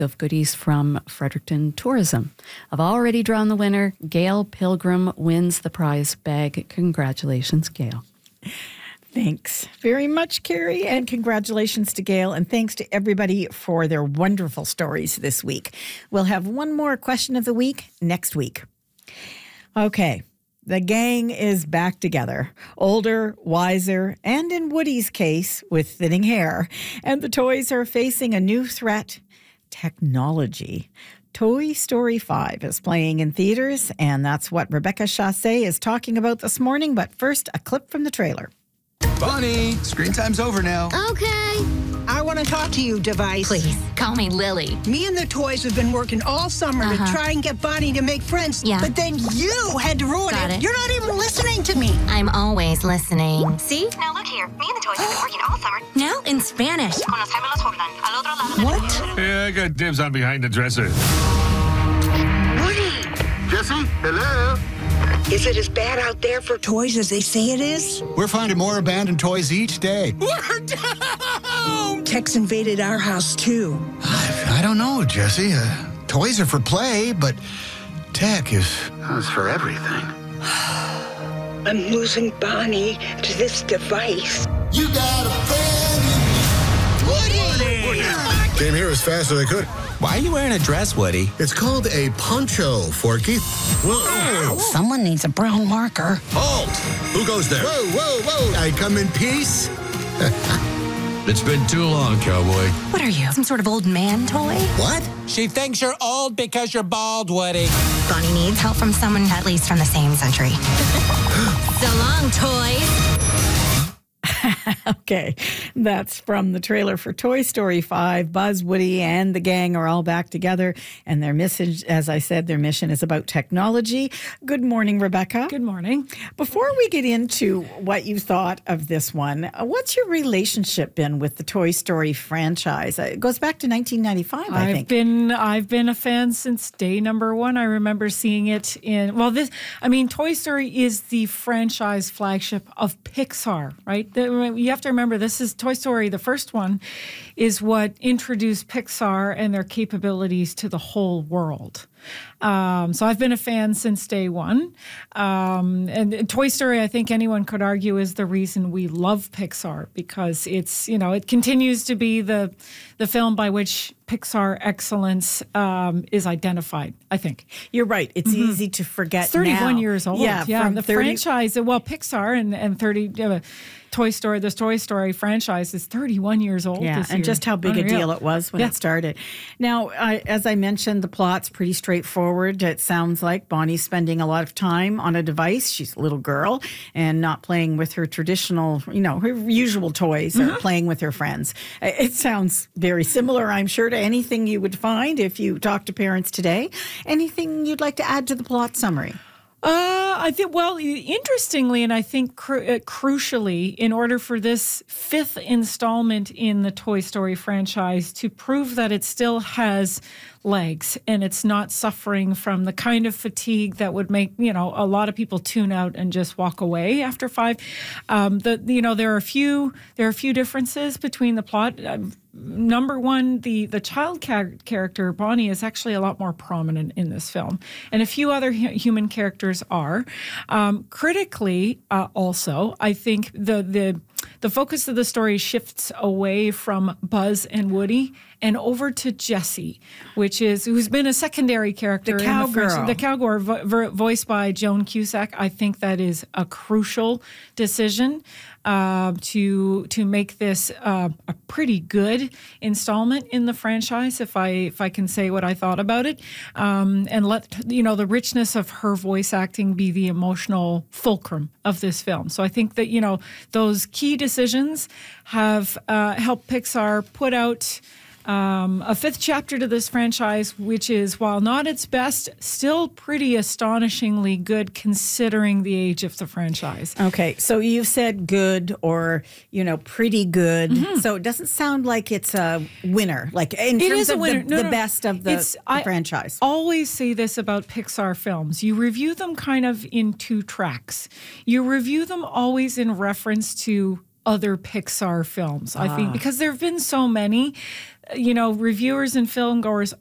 of goodies from Fredericton Tourism. I've already drawn the winner. Gail Pilgrim wins the prize bag. Congratulations, Gail. Thanks very much, Carrie, and congratulations to Gail, and thanks to everybody for their wonderful stories this week. We'll have one more question of the week next week. Okay, the gang is back together, older, wiser, and in Woody's case, with thinning hair, and the toys are facing a new threat, technology. Toy Story 5 is playing in theaters, and that's what Rebecca Chassé is talking about this morning, but first, a clip from the trailer. Bonnie, screen time's over now. Okay. I want to talk to you, Device. Please, call me Lily. Me and the toys have been working all summer to try and get Bonnie to make friends. Yeah. But then you had to ruin Got it. You're not even listening to me. I'm always listening. See? Now look here. Me and the toys have been working all summer. Now in Spanish. Con los gemelos Jordan. Al otro lado del What? Yeah, I got dibs on behind the dresser. Woody! Jesse, hello? Is it as bad out there for toys as they say it is? We're finding more abandoned toys each day. We're down! Tex invaded our house, too. I don't know, Jesse. Toys are for play, but tech is for everything. I'm losing Bonnie to this device. You got a friend. Woody! Came here as fast as I could. Why are you wearing a dress, Woody? It's called a poncho, Forky. Whoa. Someone needs a brown marker. Halt! Who goes there? Whoa, whoa, whoa. I come in peace. It's been too long, cowboy. What are you, some sort of old man toy? What? She thinks you're old because you're bald, Woody. Bonnie needs help from someone at least from the same century. So long, toys. Okay, that's from the trailer for Toy Story 5. Buzz, Woody, and the gang are all back together, and their message, as I said, their mission is about technology. Good morning, Rebecca. Good morning. Before we get into what you thought of this one, what's your relationship been with the Toy Story franchise? It goes back to 1995, I think. I've been a fan since day number one. I remember seeing it in, Toy Story is the franchise flagship of Pixar, right? You have to remember, this is Toy Story, the first one, is what introduced Pixar and their capabilities to the whole world. So I've been a fan since day one. And Toy Story, I think anyone could argue, is the reason we love Pixar, because it's, it continues to be the film by which Pixar excellence is identified, I think. You're right. It's easy to forget. It's 31 now. years old. Yeah, from the 30... franchise, Pixar and 30... Toy Story, this Toy Story franchise is 31 years old this year. And just how big a deal it was when it started. Now, as I mentioned, the plot's pretty straightforward. It sounds like Bonnie's spending a lot of time on a device. She's a little girl and not playing with her traditional, her usual toys or playing with her friends. It sounds very similar, I'm sure, to anything you would find if you talk to parents today. Anything you'd like to add to the plot summary? I think, interestingly, and I think crucially, in order for this fifth installment in the Toy Story franchise to prove that it still has legs and it's not suffering from the kind of fatigue that would make, a lot of people tune out and just walk away after 5. There are a few differences between the plot. Number one, the child character, Bonnie, is actually a lot more prominent in this film. And a few other human characters are. Critically, also, I think the focus of the story shifts away from Buzz and Woody and over to Jessie, who's been a secondary character. The cowgirl. The cowgirl, voiced by Joan Cusack. I think that is a crucial decision to make this a pretty good installment in the franchise, if I can say what I thought about it, and let the richness of her voice acting be the emotional fulcrum of this film. So I think that those key decisions have helped Pixar put out a fifth chapter to this franchise, which is, while not its best, still pretty astonishingly good considering the age of the franchise. Okay, so you've said good or, pretty good. So it doesn't sound like it's a winner, like in terms of the best of the franchise. I always say this about Pixar films. You review them kind of in two tracks. You review them always in reference to other Pixar films, I think, because there have been so many. reviewers and film goers